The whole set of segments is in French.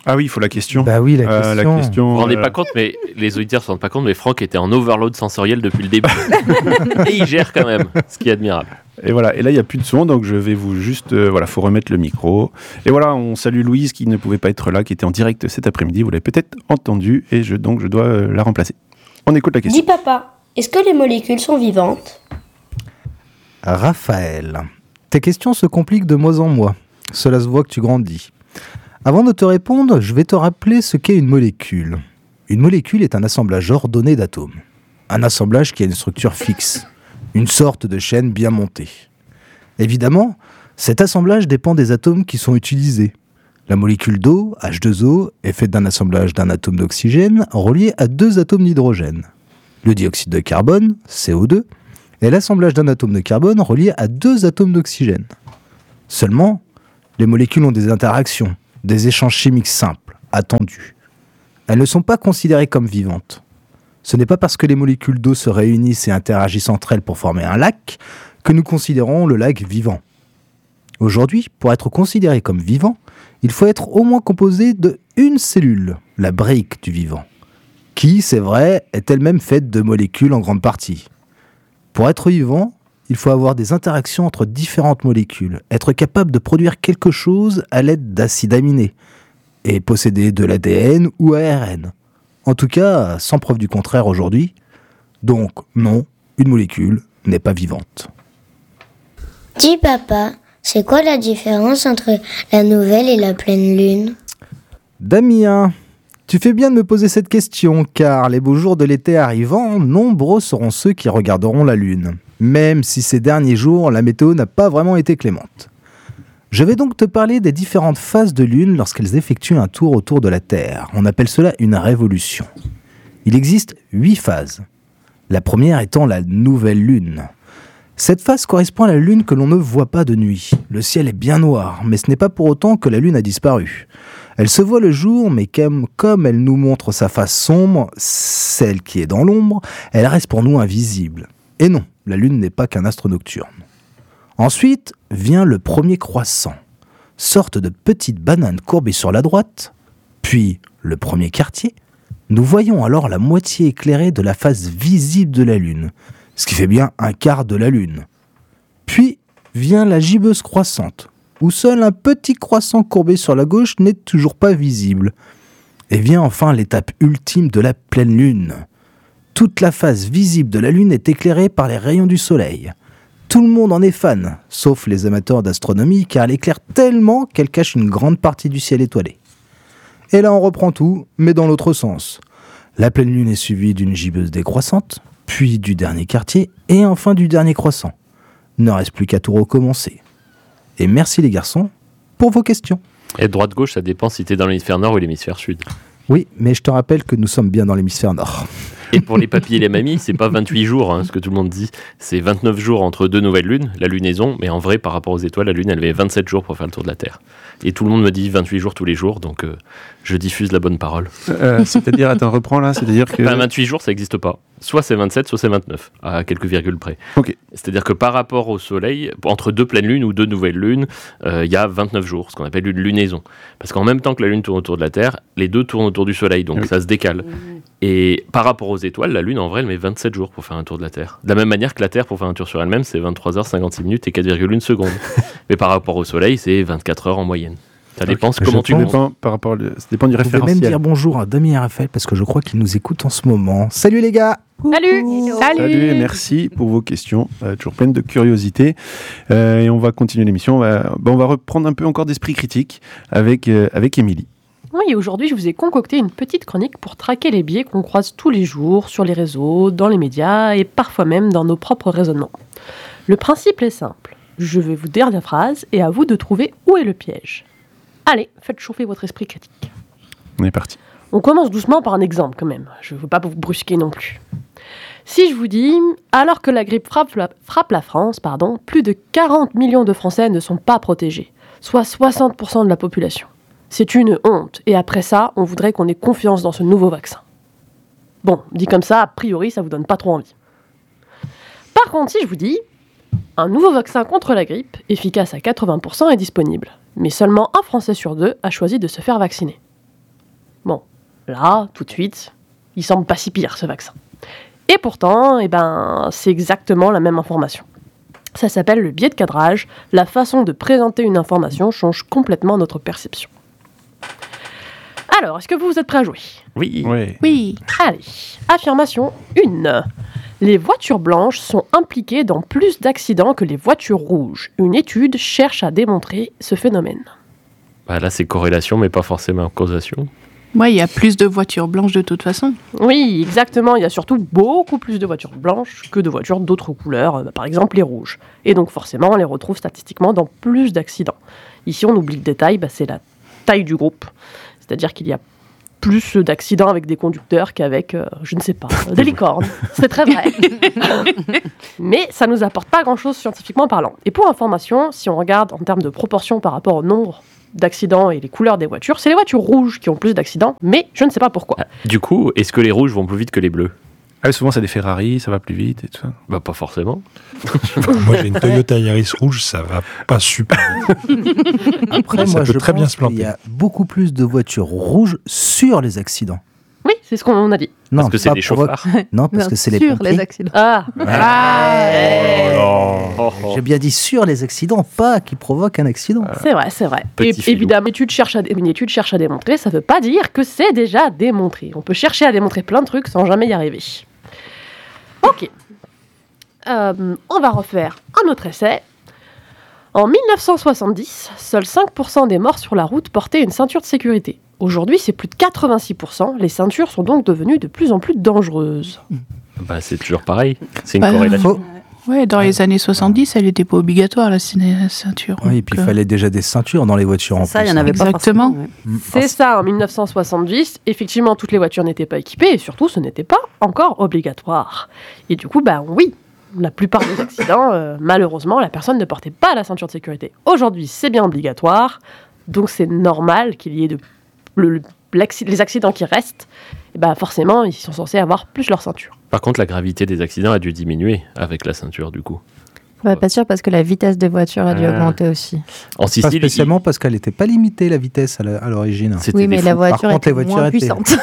Ah oui, il faut la question. Bah oui, la question. question. Vous vous rendez pas compte, mais les auditeurs se rendent pas compte, mais Franck était en overload sensoriel depuis le début. Et il gère quand même, ce qui est admirable. Et voilà, et là il n'y a plus de son, donc je vais vous juste, faut remettre le micro. Et voilà, on salue Louise qui ne pouvait pas être là, qui était en direct cet après-midi, vous l'avez peut-être entendu, et donc je dois la remplacer. On écoute la question. Dis papa, est-ce que les molécules sont vivantes ? Raphaël, tes questions se compliquent de mois en mois. Cela se voit que tu grandis. Avant de te répondre, je vais te rappeler ce qu'est une molécule. Une molécule est un assemblage ordonné d'atomes. Un assemblage qui a une structure fixe, une sorte de chaîne bien montée. Évidemment, cet assemblage dépend des atomes qui sont utilisés. La molécule d'eau, H2O, est faite d'un assemblage d'un atome d'oxygène relié à 2 atomes d'hydrogène. Le dioxyde de carbone, CO2, est l'assemblage d'un atome de carbone relié à 2 atomes d'oxygène. Seulement, les molécules ont des interactions, des échanges chimiques simples, attendus. Elles ne sont pas considérées comme vivantes. Ce n'est pas parce que les molécules d'eau se réunissent et interagissent entre elles pour former un lac que nous considérons le lac vivant. Aujourd'hui, pour être considéré comme vivant, il faut être au moins composé de une cellule, la brique du vivant, qui, c'est vrai, est elle-même faite de molécules en grande partie. Pour être vivant, il faut avoir des interactions entre différentes molécules, être capable de produire quelque chose à l'aide d'acides aminés, et posséder de l'ADN ou ARN. En tout cas, sans preuve du contraire aujourd'hui. Donc, non, une molécule n'est pas vivante. Dis papa, c'est quoi la différence entre la nouvelle et la pleine lune ? Damien, tu fais bien de me poser cette question, car les beaux jours de l'été arrivant, nombreux seront ceux qui regarderont la lune, même si ces derniers jours, la météo n'a pas vraiment été clémente. Je vais donc te parler des différentes phases de lune lorsqu'elles effectuent un tour autour de la Terre. On appelle cela une révolution. Il existe 8 phases. La première étant la nouvelle lune. Cette phase correspond à la lune que l'on ne voit pas de nuit. Le ciel est bien noir, mais ce n'est pas pour autant que la lune a disparu. Elle se voit le jour, mais comme elle nous montre sa face sombre, celle qui est dans l'ombre, elle reste pour nous invisible. Et non, la lune n'est pas qu'un astre nocturne. Ensuite vient le premier croissant, sorte de petite banane courbée sur la droite, puis le premier quartier. Nous voyons alors la moitié éclairée de la face visible de la lune, ce qui fait bien un quart de la lune. Puis vient la gibbeuse croissante, où seul un petit croissant courbé sur la gauche n'est toujours pas visible. Et vient enfin l'étape ultime de la pleine lune. Toute la face visible de la lune est éclairée par les rayons du soleil. Tout le monde en est fan, sauf les amateurs d'astronomie, car elle éclaire tellement qu'elle cache une grande partie du ciel étoilé. Et là on reprend tout, mais dans l'autre sens. La pleine lune est suivie d'une gibbeuse décroissante, puis du dernier quartier, et enfin du dernier croissant. Il ne reste plus qu'à tout recommencer. Et merci les garçons pour vos questions. Et droite-gauche, ça dépend si t'es dans l'hémisphère nord ou l'hémisphère sud. Oui, mais je te rappelle que nous sommes bien dans l'hémisphère nord. Et pour les papis et les mamies, c'est pas 28 jours, ce que tout le monde dit. C'est 29 jours entre 2 nouvelles lunes, la lunaison, mais en vrai, par rapport aux étoiles, la lune, elle avait 27 jours pour faire le tour de la Terre. Et tout le monde me dit 28 jours tous les jours, donc je diffuse la bonne parole. C'est-à-dire, attends, reprends là, c'est-à-dire que... 28 jours, ça n'existe pas. Soit c'est 27, soit c'est 29, à quelques virgules près. Ok. C'est-à-dire que par rapport au Soleil, entre 2 pleines lunes ou 2 nouvelles lunes, il y a 29 jours, ce qu'on appelle une lunaison. Parce qu'en même temps que la Lune tourne autour de la Terre, les deux tournent autour du Soleil, donc ça se décale. Et par rapport aux étoiles, la Lune, en vrai, elle met 27 jours pour faire un tour de la Terre. De la même manière que la Terre, pour faire un tour sur elle-même, c'est 23h56 minutes et 4,1 secondes. Mais par rapport au Soleil, c'est 24 heures en moyenne. Ça dépend comment tu veux. Ça dépend du référentiel. Vous pouvez même dire bonjour à Damien et Raphaël, parce que je crois qu'ils nous écoutent en ce moment. Salut les gars! Salut. Salut et merci pour vos questions, toujours pleines de curiosité. Et on va continuer l'émission. On va reprendre un peu encore d'esprit critique avec Émilie. Oui, aujourd'hui, je vous ai concocté une petite chronique pour traquer les biais qu'on croise tous les jours sur les réseaux, dans les médias et parfois même dans nos propres raisonnements. Le principe est simple. Je vais vous dire la phrase et à vous de trouver où est le piège. Allez, faites chauffer votre esprit critique. On est parti. On commence doucement par un exemple quand même. Je ne veux pas vous brusquer non plus. Si je vous dis, alors que la grippe frappe la France, plus de 40 millions de Français ne sont pas protégés, soit 60% de la population. C'est une honte. Et après ça, on voudrait qu'on ait confiance dans ce nouveau vaccin. Bon, dit comme ça, a priori, ça vous donne pas trop envie. Par contre, si je vous dis, un nouveau vaccin contre la grippe, efficace à 80%, est disponible. Mais seulement un Français sur 2 a choisi de se faire vacciner. Bon, là, tout de suite, il semble pas si pire ce vaccin. Et pourtant, c'est exactement la même information. Ça s'appelle le biais de cadrage. La façon de présenter une information change complètement notre perception. Alors, est-ce que vous êtes prêts à jouer ? Oui. Oui. Allez, affirmation 1. Les voitures blanches sont impliquées dans plus d'accidents que les voitures rouges. Une étude cherche à démontrer ce phénomène. Bah là, c'est corrélation, mais pas forcément causation. Ouais, il y a plus de voitures blanches de toute façon. Oui, exactement. Il y a surtout beaucoup plus de voitures blanches que de voitures d'autres couleurs, par exemple les rouges. Et donc forcément, on les retrouve statistiquement dans plus d'accidents. Ici, on oublie le détail, c'est la taille du groupe. C'est-à-dire qu'il y a plus d'accidents avec des conducteurs qu'avec, je ne sais pas, des licornes. C'est très vrai. Mais ça ne nous apporte pas grand-chose scientifiquement parlant. Et pour information, si on regarde en termes de proportion par rapport au nombre d'accidents et les couleurs des voitures, c'est les voitures rouges qui ont plus d'accidents, mais je ne sais pas pourquoi. Du coup, est-ce que les rouges vont plus vite que les bleus ? Souvent, c'est des Ferrari, ça va plus vite et tout ça. Bah, pas forcément. Moi, j'ai une Toyota Yaris rouge, ça va pas super vite. Après, Ça moi, peut je très bien pense se planter. qu'il y a beaucoup plus de voitures rouges sur les accidents. Oui, c'est ce qu'on a dit. Non, Parce que c'est pas des provoque- chauffards. Non, parce que c'est les sur pompiers. les accidents. Ah, J'ai bien dit sur les accidents, pas qui provoquent un accident. c'est vrai, c'est vrai. Petit Et filou. évidemment, une étude cherche à démontrer, ça ne veut pas dire que c'est déjà démontré. On peut chercher à démontrer plein de trucs sans jamais y arriver. Ok. On va refaire un autre essai. En 1970, seuls 5% des morts sur la route portaient une ceinture de sécurité. Aujourd'hui, c'est plus de 86%. Les ceintures sont donc devenues de plus en plus dangereuses. Bah, c'est toujours pareil. C'est une Bah, corrélation. Ouais, dans les années 70, elle n'était pas obligatoire, la ceinture. Oui, et puis il Donc, fallait déjà des ceintures dans les voitures en Ça, plus. il n'y en avait pas Exactement. forcément. Ouais. C'est ça, en 1970, effectivement, toutes les voitures n'étaient pas équipées et surtout, ce n'était pas encore obligatoire. Et du coup, oui, la plupart des accidents, malheureusement, la personne ne portait pas la ceinture de sécurité. Aujourd'hui, c'est bien obligatoire, donc c'est normal qu'il y ait les accidents qui restent. Et forcément, ils sont censés avoir plus leur ceinture. Par contre, la gravité des accidents a dû diminuer avec la ceinture, du coup. Ouais, pas sûr parce que la vitesse des voitures a dû Ah. augmenter aussi. En Pas Sicile, spécialement parce qu'elle n'était pas limitée, la vitesse à l'origine. c'était Oui, mais des la fous. voiture Par contre, était les voitures moins étaient- puissante.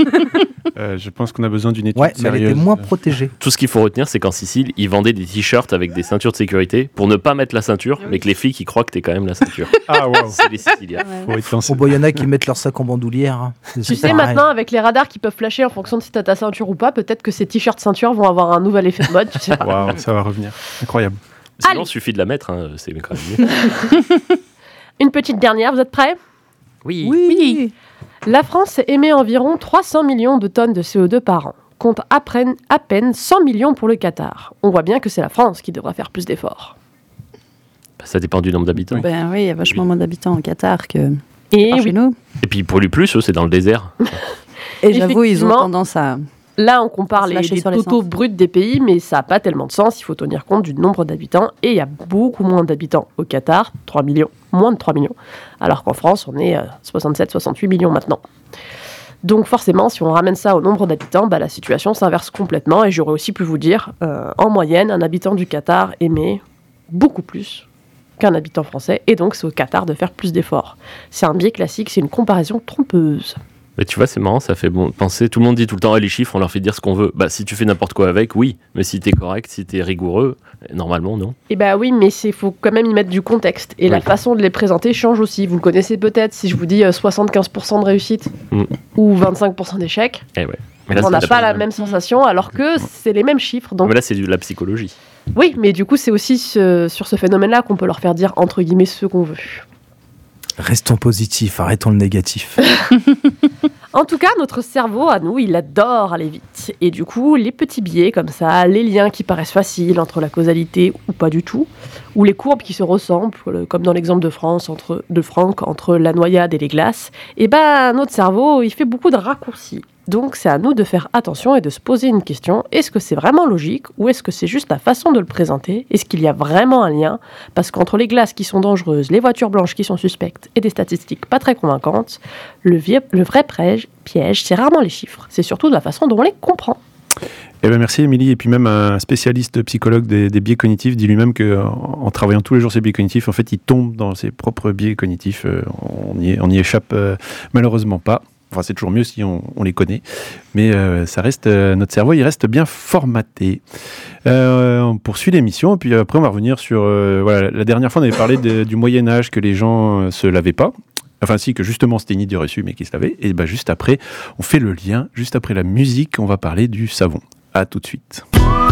Je pense qu'on a besoin d'une étude Ouais, mais elle était sérieuse. moins protégée. Tout ce qu'il faut retenir, c'est qu'en Sicile, ils vendaient des t-shirts avec des ceintures de sécurité pour ne pas mettre la ceinture, mais que les filles qui croient que t'es quand même la ceinture. Ah, wow. C'est les Siciliens. Faut être lancé. Oh, bah, il y en a qui mettent leur sac en bandoulière. hein. Tu C'est sais, pareil. maintenant, avec les radars qui peuvent flasher en fonction de si t'as ta ceinture ou pas, peut-être que ces t-shirts ceinture vont avoir un nouvel effet de mode, tu sais pas. Waouh, ça va revenir. Incroyable. Sinon, Allez. il suffit de la mettre, hein, c'est quand même mieux. Une petite dernière, vous êtes prêts ? Oui. Oui. La France émet environ 300 millions de tonnes de CO2 par an, compte à peine 100 millions pour le Qatar. On voit bien que c'est la France qui devra faire plus d'efforts. Bah, ça dépend du nombre d'habitants. Ben oui, il y a vachement moins d'habitants au Qatar que Et par oui, chez nous. Et puis, ils polluent plus, eux, c'est dans le désert. Et j'avoue, ils ont Effectivement. tendance à... là on compare Se les lâcher sur totaux l'essence. bruts des pays, mais ça n'a pas tellement de sens, il faut tenir compte du nombre d'habitants, et il y a beaucoup moins d'habitants au Qatar, 3 millions, moins de 3 millions, alors qu'en France on est 67-68 millions maintenant. Donc forcément, si on ramène ça au nombre d'habitants, la situation s'inverse complètement, et j'aurais aussi pu vous dire, en moyenne, un habitant du Qatar émet beaucoup plus qu'un habitant français, et donc c'est au Qatar de faire plus d'efforts. C'est un biais classique, c'est une comparaison trompeuse. Mais tu vois, c'est marrant, ça fait penser. Tout le monde dit tout le temps, les chiffres, on leur fait dire ce qu'on veut. Bah, si tu fais n'importe quoi avec, oui. Mais si t'es correct, si t'es rigoureux, normalement, non. Eh bien oui, mais il faut quand même y mettre du contexte. Et la Oui. façon de les présenter change aussi. Vous le connaissez peut-être, si je vous dis 75% de réussite Mm. ou 25% d'échec, Eh ouais. Mais là, on n'a c'est pas la même sensation, alors que c'est les mêmes chiffres. Donc Mais là, c'est de la psychologie. oui, mais du coup, c'est aussi sur ce phénomène-là qu'on peut leur faire dire, entre guillemets, ce qu'on veut. Restons positifs, arrêtons le négatif. En tout cas, notre cerveau, à nous, il adore aller vite. Et du coup, les petits biais comme ça, les liens qui paraissent faciles entre la causalité ou pas du tout, ou les courbes qui se ressemblent, comme dans l'exemple de Franck, entre la noyade et les glaces, et notre cerveau, il fait beaucoup de raccourcis. Donc c'est à nous de faire attention et de se poser une question, est-ce que c'est vraiment logique ou est-ce que c'est juste la façon de le présenter ? Est-ce qu'il y a vraiment un lien ? Parce qu'entre les glaces qui sont dangereuses, les voitures blanches qui sont suspectes et des statistiques pas très convaincantes, le vrai piège, c'est rarement les chiffres, c'est surtout de la façon dont on les comprend. Eh ben merci Émilie, et puis même un spécialiste psychologue des biais cognitifs dit lui-même qu'en travaillant tous les jours ces biais cognitifs, en fait il tombe dans ses propres biais cognitifs, on y échappe malheureusement pas. Enfin, c'est toujours mieux si on les connaît. Mais ça reste, notre cerveau, il reste bien formaté. On poursuit l'émission. Et puis après, on va revenir sur... voilà, la dernière fois, on avait parlé du Moyen-Âge, que les gens se lavaient pas. Enfin, si, que justement, c'était une idée reçue, mais qui se lavait. Et ben, juste après, on fait le lien. Juste après la musique, on va parler du savon. À tout de suite.